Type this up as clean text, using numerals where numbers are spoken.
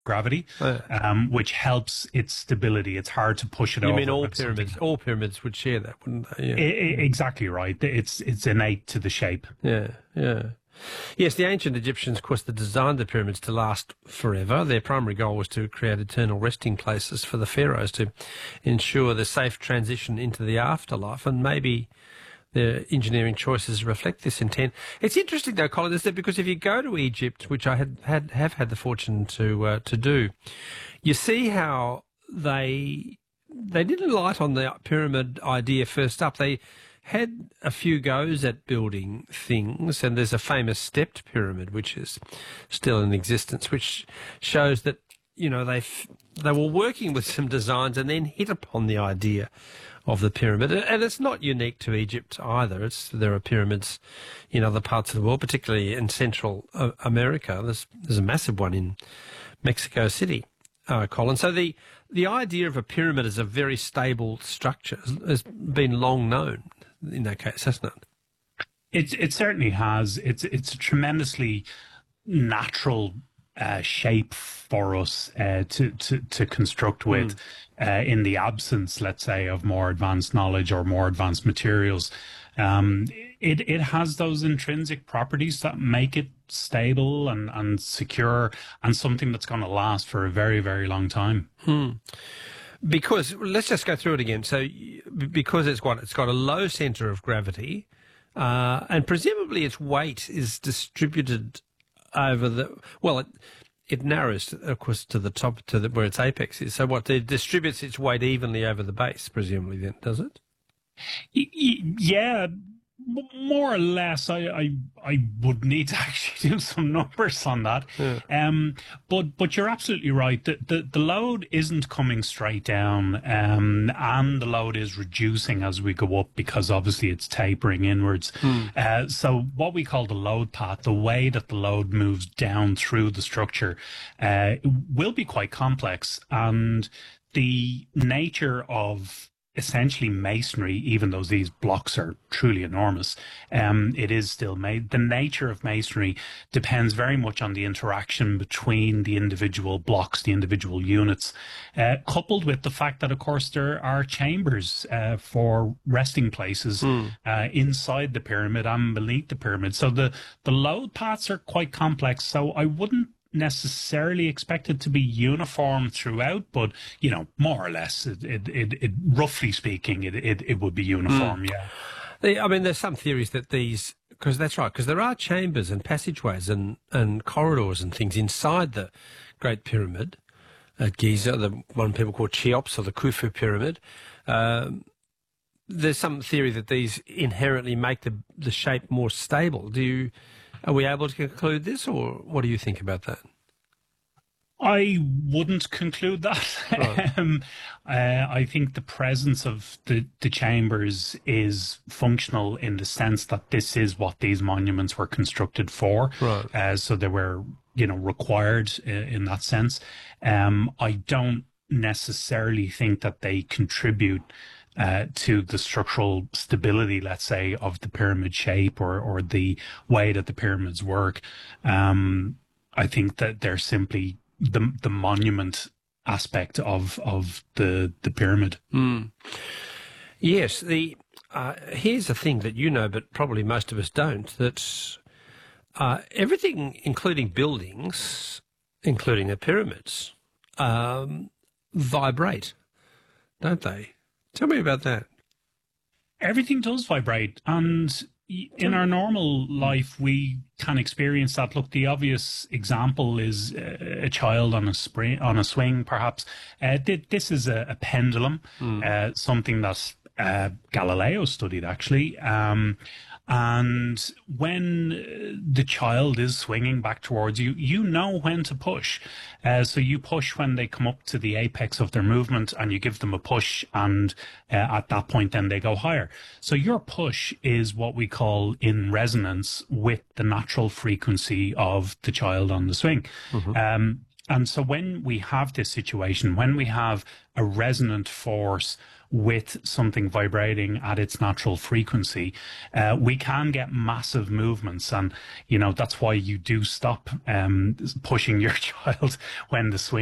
gravity, which helps its stability. It's hard to push it You over. mean all pyramids? All pyramids would share that, wouldn't they? Yeah. Exactly right. It's innate to the shape. Yeah, yeah. Yes, the ancient Egyptians, of course, they designed the pyramids to last forever. Their primary goal was to create eternal resting places for the pharaohs to ensure the safe transition into the afterlife, and maybe their engineering choices reflect this intent. It's interesting, though, Colin, is that because if you go to Egypt, which I have had the fortune to do, you see how they didn't light on the pyramid idea first up. They had a few goes at building things, and there's a famous stepped pyramid which is still in existence, which shows that, you know, they were working with some designs and then hit upon the idea of the pyramid. And it's not unique to Egypt either. There are pyramids in other parts of the world, particularly in Central America. There's a massive one in Mexico City, Colin. So the idea of a pyramid as a very stable structure has been long known in that case, hasn't it? It certainly has. It's a tremendously natural shape for us to construct with, in the absence, let's say, of more advanced knowledge or more advanced materials. It has those intrinsic properties that make it stable and secure, and something that's going to last for a very, very long time. Because let's just go through it again. So, because it's got a low centre of gravity, and presumably its weight is distributed over it narrows, of course, to the top, where its apex is. So, it distributes its weight evenly over the base, presumably, then, does it? Yeah, more or less. I would need to actually do some numbers on that. Yeah. But you're absolutely right. The load isn't coming straight down, and the load is reducing as we go up, because obviously it's tapering inwards. So what we call the load path, the way that the load moves down through the structure, will be quite complex, and the nature of essentially masonry, even though these blocks are truly enormous, it is still made. The nature of masonry depends very much on the interaction between the individual blocks, the individual units, coupled with the fact that, of course, there are chambers for resting places inside the pyramid and beneath the pyramid. So the load paths are quite complex. So I wouldn't necessarily expect it to be uniform throughout, but more or less, it roughly speaking, it would be uniform. Yeah. I mean, there's some theories that because that's right, because there are chambers and passageways and corridors and things inside the Great Pyramid at Giza, the one people call Cheops, or the Khufu Pyramid. There's some theory that these inherently make the shape more stable. Are we able to conclude this, or what do you think about that? I wouldn't conclude that. Right. I think the presence of the chambers is functional in the sense that this is what these monuments were constructed for. Right. So they were, required in that sense. I don't necessarily think that they contribute to the structural stability, let's say, of the pyramid shape or the way that the pyramids work. I think that they're simply the monument aspect of the pyramid. Yes. Here's the thing that you know, but probably most of us don't, that everything, including buildings, including the pyramids, vibrate, don't they? Tell me about that. Everything does vibrate, and in our normal life, we can experience that. Look, the obvious example is a child on a swing, perhaps. This is a pendulum, something that Galileo studied, actually. And when the child is swinging back towards you, you know when to push. So you push when they come up to the apex of their movement, and you give them a push, and at that point then they go higher. So your push is what we call in resonance with the natural frequency of the child on the swing. And so when we have this situation, when we have a resonant force with something vibrating at its natural frequency, we can get massive movements. And, you know, that's why you do stop pushing your child when the swing